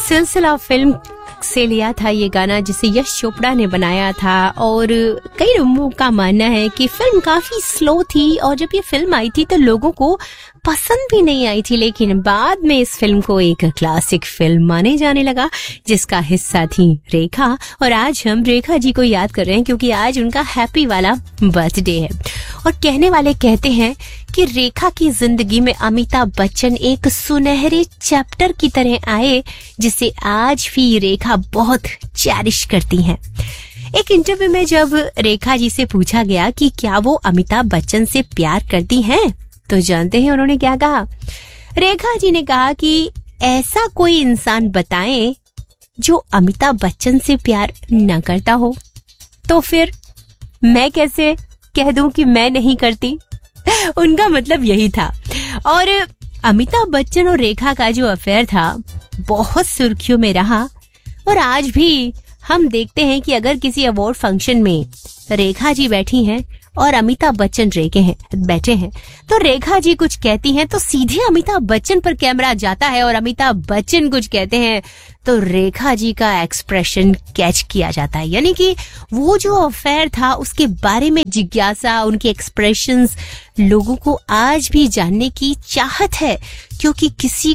सिलसिला फिल्म से लिया था ये गाना, जिसे यश चोपड़ा ने बनाया था। और कई लोगों का मानना है कि फिल्म काफी स्लो थी और जब ये फिल्म आई थी तो लोगों को पसंद भी नहीं आई थी, लेकिन बाद में इस फिल्म को एक क्लासिक फिल्म माने जाने लगा, जिसका हिस्सा थी रेखा। और आज हम रेखा जी को याद कर रहे हैं क्योंकि आज उनका हैप्पी वाला बर्थडे है। और कहने वाले कहते हैं कि रेखा की जिंदगी में अमिताभ बच्चन एक सुनहरे चैप्टर की तरह आए, जिसे आज भी रेखा बहुत चेरिश करती हैं। एक इंटरव्यू में जब रेखा जी से पूछा गया कि क्या वो अमिताभ बच्चन से प्यार करती हैं, तो जानते हैं उन्होंने क्या कहा? रेखा जी ने कहा कि ऐसा कोई इंसान बताएं जो अमिताभ बच्चन से प्यार न करता हो। तो फिर मैं कैसे कह दूं कि मैं नहीं करती? उनका मतलब यही था। और अमिताभ बच्चन और रेखा का जो अफेयर था बहुत सुर्खियों में रहा। और आज भी हम देखते हैं कि अगर किसी अवार्ड फंक्शन में रेखा जी बैठी हैं और अमिताभ बच्चन बैठे हैं, तो रेखा जी कुछ कहती हैं तो सीधे अमिताभ बच्चन पर कैमरा जाता है, और अमिताभ बच्चन कुछ कहते हैं तो रेखा जी का एक्सप्रेशन कैच किया जाता है। यानी कि वो जो अफेयर था उसके बारे में जिज्ञासा, उनके एक्सप्रेशंस लोगों को आज भी जानने की चाहत है, क्योंकि किसी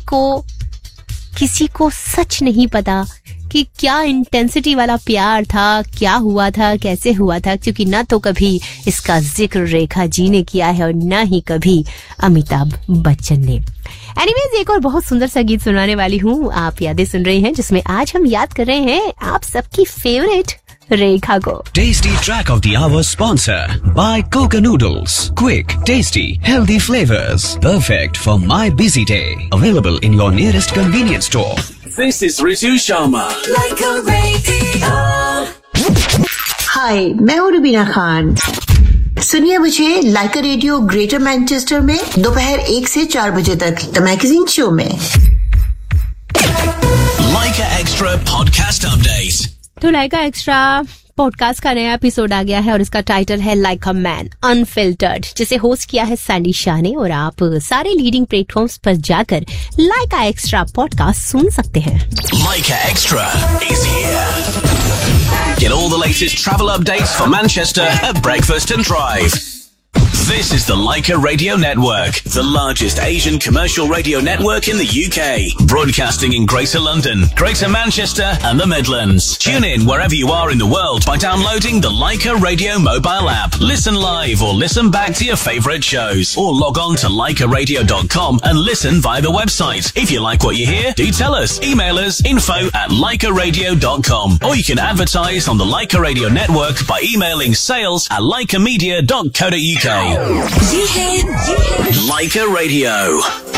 को सच नहीं पता कि क्या इंटेंसिटी वाला प्यार था, क्या हुआ था, कैसे हुआ था, क्योंकि ना तो कभी इसका जिक्र रेखा जी ने किया है और ना ही कभी अमिताभ बच्चन ने। एनीवेज, एक और बहुत सुंदर सा गीत सुनाने वाली हूँ। आप यादें सुन रहे हैं, जिसमें आज हम याद कर रहे हैं आप सबकी फेवरेट रेखा को। Tasty track of the hour sponsor by Coca Noodles. Quick, tasty, healthy flavors. Perfect for my busy day. Available in your nearest convenience store. This is Ritu Sharma. Like a radio. हाय, मैं हूँ रुबीना खान। सुनिए मुझे लाइका radio greater Manchester में दोपहर 1 से 4 बजे तक the magazine show में। Laika Extra podcast update. तो लाइका एक्स्ट्रा पॉडकास्ट का नया एपिसोड आ गया है और इसका टाइटल है लाइक अ मैन अनफिल्टर्ड, जिसे होस्ट किया है सैंडी शाह ने। और आप सारे लीडिंग प्लेटफॉर्म्स पर जाकर लाइका एक्स्ट्रा पॉडकास्ट सुन सकते हैं। Laika Extra is here. Get all the latest travel updates for Manchester at breakfast and drive. This is the Laika Radio Network, the largest Asian commercial radio network in the UK. Broadcasting in Greater London, Greater Manchester and the Midlands. Tune in wherever you are in the world by downloading the Laika Radio mobile app. Listen live or listen back to your favourite shows. Or log on to laikaradio.com and listen via the website. If you like what you hear, do tell us. Email us info@laikaradio.com. Or you can advertise on the Laika Radio Network by emailing sales@laikamedia.co.uk. ये है Laika Radio.